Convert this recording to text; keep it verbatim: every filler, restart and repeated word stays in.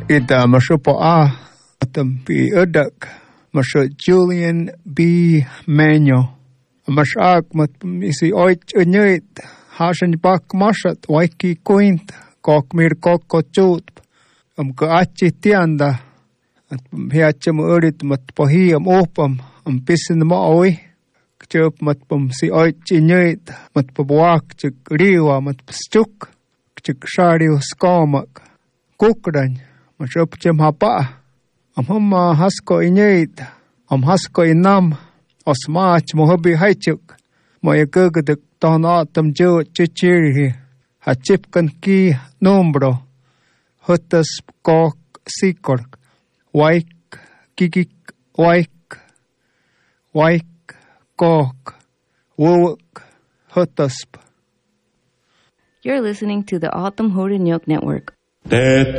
Ita mashupo a atam pi udak mashu Julian B. Manuel. Mashak mat misi oich unyit hasan pak mashat waiki kuint kok mir kok kochut am ka achi tianda at hiacham urit mat pohi am opam am pisin ma oi kchup mat pum si oich unyit mat pabwak chik riwa mat pstuk chik shariu skomak kukran mashup chem hapa am hama hasko unyit am hasko inam Osmach mohabi haichuk moya guguduk tonatam jo chichiri hachipkan ki nombro hutas kok sikork waik kikik waik waik kok wuk hutasp. You're listening to the Autumn Horenyuk Network.